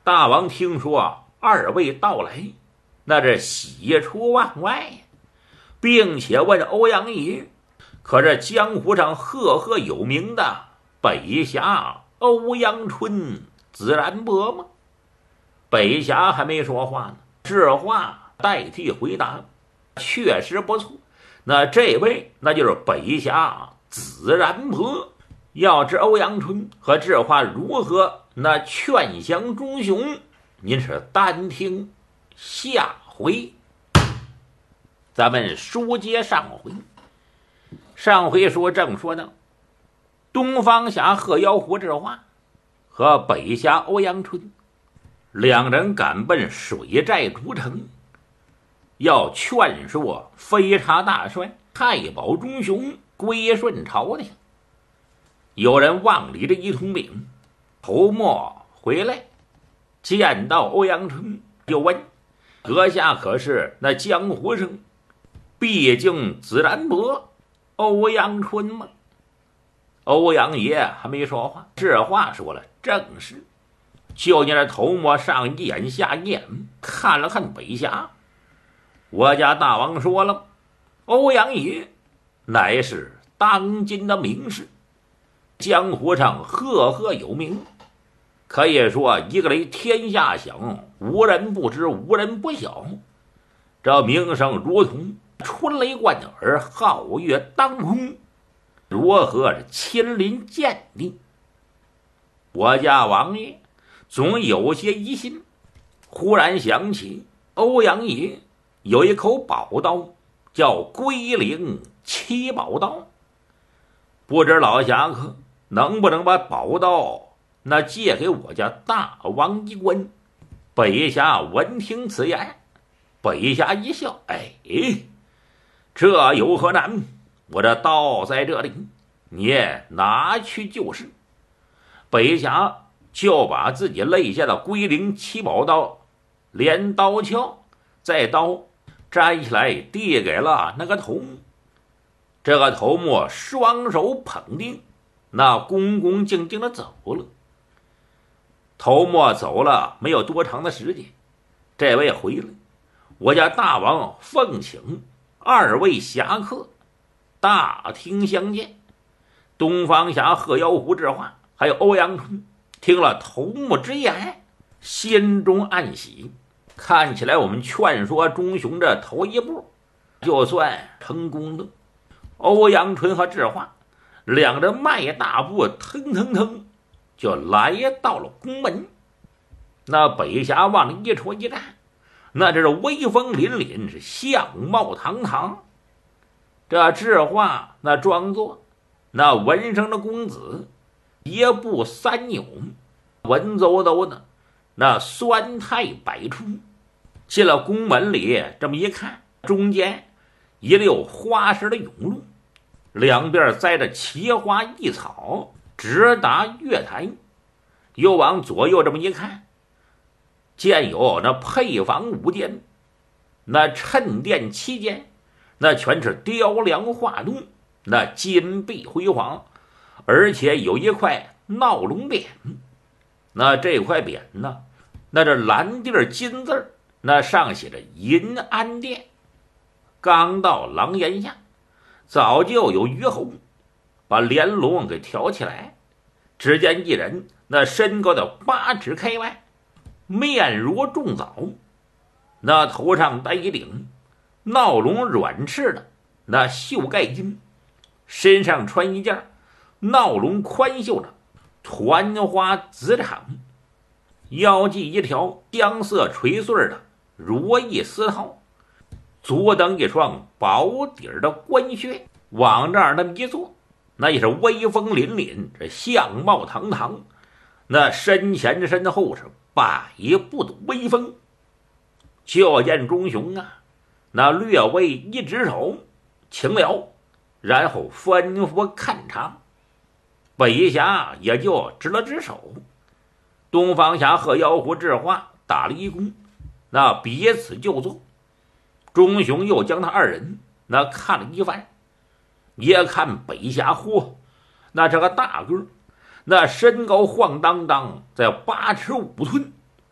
大王听说二位到来，那这喜出望外，并且问欧阳爷，可这江湖上赫赫有名的北侠欧阳春自然伯吗？北侠还没说话呢，这话代替回答，确实不错。那这位那就是北侠自然伯。要知欧阳春和这话如何那劝降忠雄，您是单听下回。咱们书接上回，上回说正说到东方侠贺妖狐这话和北侠欧阳春两人赶奔水寨主城，要劝说飞叉大帅太保忠雄归顺朝廷。有人往里这一通禀，头目回来见到欧阳春，就问阁下可是那江湖上毕竟自然伯欧阳春吗？欧阳爷还没说话，这话说了正是。就见这头目上一眼下一眼，看了看北侠，我家大王说了，欧阳爷乃是当今的名士，江湖上赫赫有名，可以说一个雷天下响，无人不知，无人不晓。这名声如同春雷贯耳，皓月当空，如何亲临鉴定？我家王爷总有些疑心，忽然想起欧阳爷有一口宝刀，叫龟灵七宝刀，不知老侠客能不能把宝刀那借给我家大王一观？北侠闻听此言，北侠一笑，这有何难？我这刀在这里，你拿去就是。北侠就把自己肋下的龟灵七宝刀连刀鞘再刀摘起来递给了那个头目。这个头目双手捧定，那恭恭敬敬的走了。头目走了没有多长的时间，这位回来，我家大王奉请二位侠客大厅相见。东方侠贺妖狐之话，还有欧阳春听了头目之言，心中暗喜，看起来我们劝说忠雄这头一步就算成功了。欧阳春和智化两人迈大步，腾腾腾就来到了宫门。那北侠往一戳一站，那这是威风凛凛，是相貌堂堂。这智化那装作那文生的公子，一步三扭，文绉绉的那酸态百出。进了宫门里，这么一看，中间一溜花式的甬路，两边栽着奇花异草，直达月台。又往左右这么一看，见有那配房5间，那衬殿7间，那全是雕梁画栋，那金碧辉煌，而且有一块闹龙匾。那这块匾呢，那这蓝地金字，那上写着银安殿。刚到廊檐下，早就有虞侯把帘笼给挑起来，只见一人那身高的8尺开外，面如重枣，那头上戴一顶闹龙软翅的那绣盖巾，身上穿一件闹龙宽袖的团花紫氅，腰系一条香色垂穗的如意丝绦，足蹬一双薄底的官靴，往这儿那么一坐，那也是威风凛凛，这相貌堂堂，那身前身后是百步的威风。就见忠雄啊，那略微一指手，请了，然后吩咐看场。北侠也就指了指手，东方侠和妖狐智化打了一躬，那彼此就坐。忠雄又将他二人那看了一番，也看北侠嚯，那这个大个，那身高晃荡荡在8尺5寸，